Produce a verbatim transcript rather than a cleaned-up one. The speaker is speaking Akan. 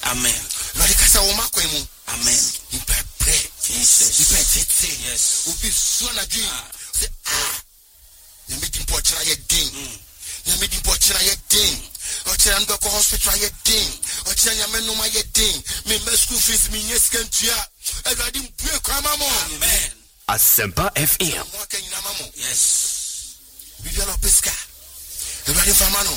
Amen. Lord kasa wo makwemu. Amen. You pray. Jesus. You pray. Yes. Obi so na dream. Say ah. You make him put try again. You make him put try again. O try ndo ko hospital again. O try nyame no ma again. Me me school fees me yes kan tua. Everybody pray kwa mama. Amen. Asempa F M. Yes. Yes. Bibiano Pesca. Everybody famano.